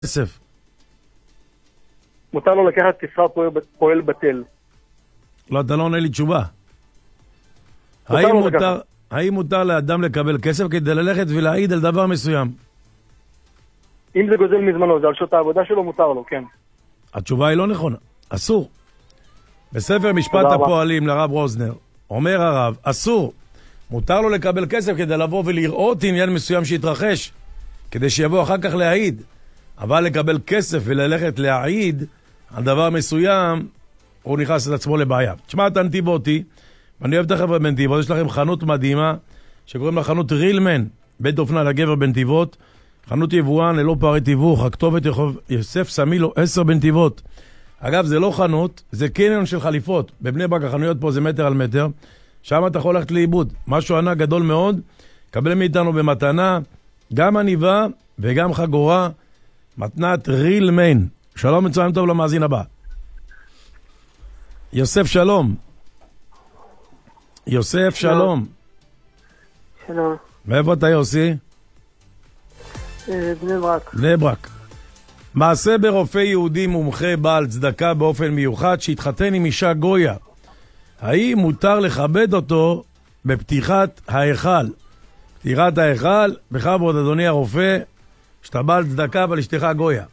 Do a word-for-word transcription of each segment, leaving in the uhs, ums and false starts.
כסף. מותר לו לקחת כשכר פועל בטל. לא, אתה לא עונה לי תשובה. האם מותר, האם מותר לאדם לקבל כסף כדי ללכת ולהעיד על דבר מסוים? אם זה גוזל מזמנו, זה על שעות העבודה שלו, מותר לו, כן. התשובה היא לא נכונה, אסור. בספר משפט הפועלים לרב רוזנר, אומר הרב, אסור. מותר לו לקבל כסף כדי לבוא ולראות עניין מסוים שהתרחש, כדי שיבוא אחר כך להעיד. אבל לקבל כסף וללכת להעיד על דבר מסוים, הוא נכנס את עצמו לבעיה. תשמע, אתה נתיבותי, ואני אוהב את החבר'ה בנתיבות, יש לכם חנות מדהימה, שקוראים לה חנות רילמן, בית אופנה לגבר בנתיבות, חנות יבואן ללא פערי תיווך, הכתובת יוסף סמילו עשר בנתיבות. אגב, זה לא חנות, זה קניון של חליפות. בבני ברק החנויות פה זה מטר על מטר, שם אתה יכול ללכת לאיבוד. משהו ענק גדול מאוד, קבל מאיתנו במתנה, גם עניבה וגם חגורה, מתנת רילמן. שלום, מצוין טוב למאזין הבא. יוסף, שלום. יוסף, שלום. שלום. מאיפה אתה, יוסי? בני ברק. בני ברק. מעשה ברופא יהודי מומחה בעל צדקה באופן מיוחד שהתחתן עם אישה גויה. האם מותר לכבד אותו בפתיחת ההיכל? פתיחת ההיכל, בכבוד אדוני הרופא, שאתה בעל צדקה אבל אשתך גויה.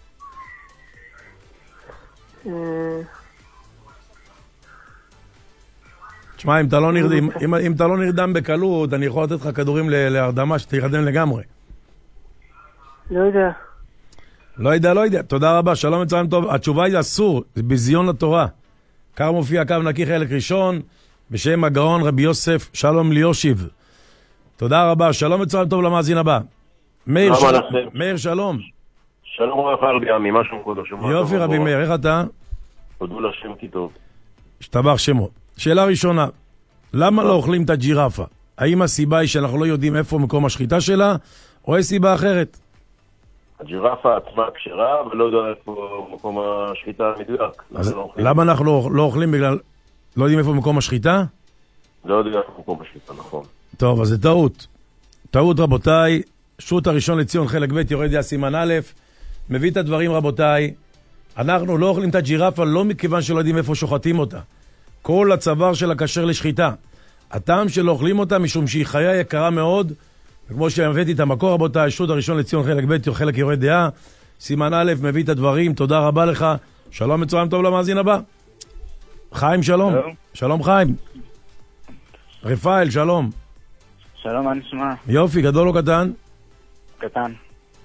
תשמע, אם אתה לא נרדם, אם, אם אתה לא נרדם בקלות, אני יכול לתת לך כדורים להרדמה שתירדם לגמרי. לא יודע. לא יודע, לא יודע. תודה רבה, שלום מצוין טוב. התשובה היא אסור, זה ביזיון לתורה. כך מופיע קו נקי חלק ראשון, בשם הגאון רבי יוסף שלום ליושיב. תודה רבה, שלום מצוין טוב למאזין הבא. מאיר, של... מאיר שלום. שלום רב רבי עמי, משהו קודש. יופי רבי מאיר, איך אתה? תודו לשם כי טוב. השתבח שמו. שאלה ראשונה, למה לא אוכלים את הג'ירפה? האם הסיבה היא שאנחנו לא יודעים איפה מקום השחיטה שלה, או יש סיבה אחרת? הג'ירפה עצמה כשרה, ולא יודע איפה מקום השחיטה המדויק. אז למה אנחנו לא אוכלים בגלל... לא יודעים איפה מקום השחיטה? לא יודע איפה מקום השחיטה, נכון. טוב, אז זה טעות. טעות רבותיי, שו"ת הראשון לציון חלק ב' יורד יה סימן א', מביא את הדברים רבותיי, אנחנו לא אוכלים את הג'ירפה לא מכיוון שלא יודעים איפה שוחטים אותה. כל הצוואר שלה כשר לשחיטה. הטעם שלא אוכלים אותה משום שהיא חיה יקרה מאוד, וכמו שהבאתי את המקור רבותיי, שו"ת הראשון לציון חלק ב' חלק יורד דעה, סימן א', מביא את הדברים, תודה רבה לך, שלום מצוין טוב למאזין הבא. חיים שלום. שלום, שלום חיים. רפאל שלום. שלום, מה נשמע? יופי, גדול או קטן? קטן.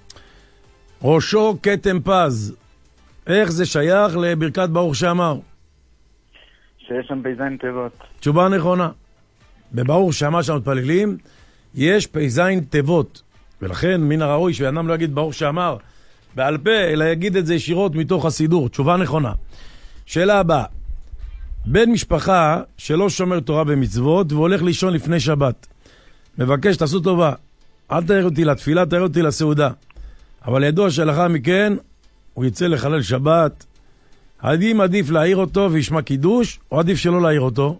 ראשו כתם פז, איך זה שייך לברכת ברוך שאמר? שיש שם פייזין תיבות. תשובה נכונה. בברוך שאמר שם מתפללים, יש פייזין תיבות, ולכן מן הראוי שאדם לא יגיד ברוך שאמר בעל פה, אלא יגיד את זה ישירות מתוך הסידור. תשובה נכונה. שאלה הבאה, בן משפחה שלא שומר תורה במצוות והולך לישון לפני שבת, מבקש, תעשו טובה, אל תעיר אותי לתפילה, תעיר אותי לסעודה, אבל ידוע שלאחר מכן הוא יצא לחלל שבת. האם עדיף להעיר אותו וישמע קידוש, או עדיף שלא להעיר אותו?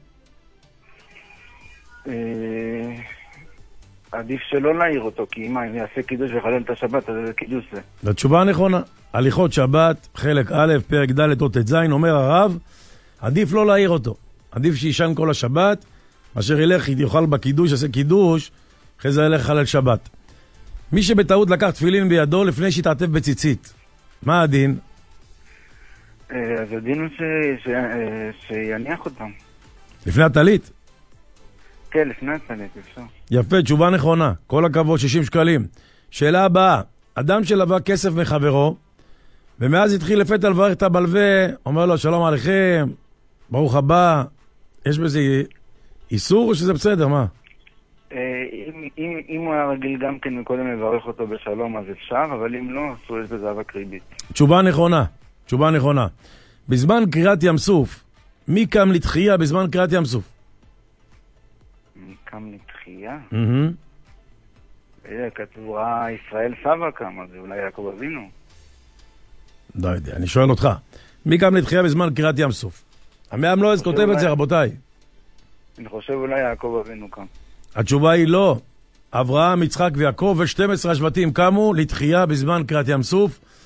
עדיף שלא להעיר אותו, כי אם אני אעשה קידוש וחלל את השבת, אז זה קידוש זה. לתשובה הנכונה. הליכות שבת, חלק א', פרק ד' או ט"ז, אומר הרב, עדיף לא להעיר אותו. עדיף שישן כל השבת, אשר ילך יוכל בקידוש, יעשה קידוש, אחרי זה ילך לחלל שבת. מי שבטעות לקח תפילין בידו לפני שהתעטף בציצית, מה הדין? אז הדין הוא שיניח אותם. לפני הטלית? כן, לפני הטלית, אפשר. יפה, תשובה נכונה. כל הכבוד, שישים שקלים. שאלה הבאה, אדם שלווה כסף מחברו, ומאז התחיל לפתע לברך את הבלווה, אומר לו, שלום עליכם, ברוך הבא. יש בזה איסור או שזה בסדר, מה? אם, אם, אם הוא היה רגיל גם כן מקודם לברך אותו בשלום, אז אפשר, אבל אם לא, אסור, יש בזה אבק ריבית. תשובה נכונה, תשובה נכונה. בזמן קריאת ים סוף, מי קם לתחייה בזמן קריאת ים סוף? מי קם לתחייה? Mm-hmm. כתוב ראה ישראל סבא קם, אז אולי יעקב אבינו. לא יודע, אני שואל אותך. מי קם לתחייה בזמן קריאת ים סוף? המאם לא אז כותב אולי... את זה, רבותיי. אני חושב אולי יעקב אבינו קם. התשובה היא לא. אברהם, יצחק ויעקב ו-שנים עשר השבטים קמו לתחייה בזמן קריאת ים סוף.